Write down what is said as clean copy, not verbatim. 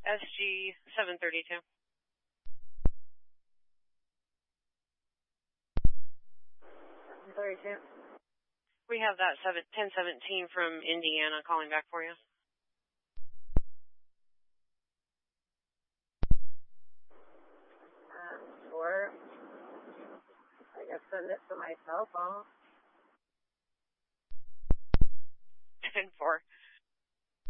SG 732. We have that 1017 from Indiana calling back for you. Sure. I guess send it to my cell phone. 10-4.